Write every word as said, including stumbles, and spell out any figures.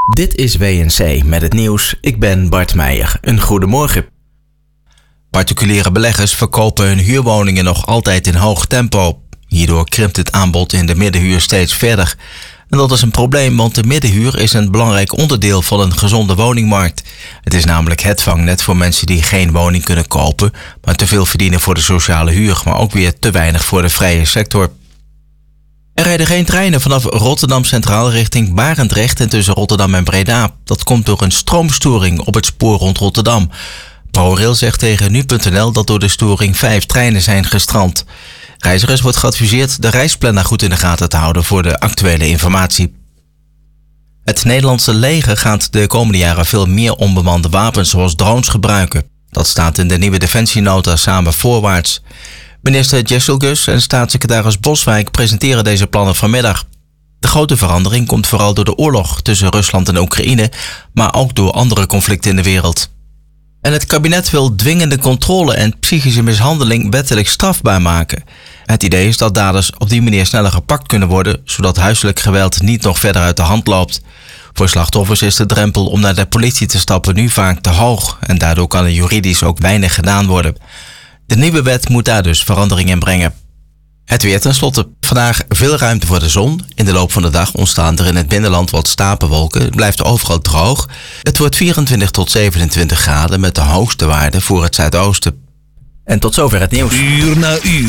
Dit is W N C met het nieuws. Ik ben Bart Meijer. Een goedemorgen. Particuliere beleggers verkopen hun huurwoningen nog altijd in hoog tempo. Hierdoor krimpt het aanbod in de middenhuur steeds verder. En dat is een probleem, want de middenhuur is een belangrijk onderdeel van een gezonde woningmarkt. Het is namelijk het vangnet voor mensen die geen woning kunnen kopen, maar te veel verdienen voor de sociale huur, maar ook weer te weinig voor de vrije sector. Er rijden geen treinen vanaf Rotterdam Centraal richting Barendrecht en tussen Rotterdam en Breda. Dat komt door een stroomstoring op het spoor rond Rotterdam. ProRail zegt tegen nu punt n l dat door de storing vijf treinen zijn gestrand. Reizigers wordt geadviseerd de reisplanner goed in de gaten te houden voor de actuele informatie. Het Nederlandse leger gaat de komende jaren veel meer onbemande wapens zoals drones gebruiken. Dat staat in de nieuwe defensienota Samen Voorwaarts. Minister Jesselgus en staatssecretaris Boswijk presenteren deze plannen vanmiddag. De grote verandering komt vooral door de oorlog tussen Rusland en Oekraïne, maar ook door andere conflicten in de wereld. En het kabinet wil dwingende controle en psychische mishandeling wettelijk strafbaar maken. Het idee is dat daders op die manier sneller gepakt kunnen worden, zodat huiselijk geweld niet nog verder uit de hand loopt. Voor slachtoffers is de drempel om naar de politie te stappen nu vaak te hoog en daardoor kan er juridisch ook weinig gedaan worden. De nieuwe wet moet daar dus verandering in brengen. Het weer tenslotte. Vandaag veel ruimte voor de zon. In de loop van de dag ontstaan er in het binnenland wat stapelwolken. Het blijft overal droog. Het wordt vierentwintig tot zevenentwintig graden met de hoogste waarde voor het zuidoosten. En tot zover het nieuws. Uur na uur.